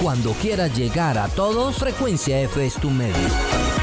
Cuando quieras llegar a todos, Frecuencia F es tu medio.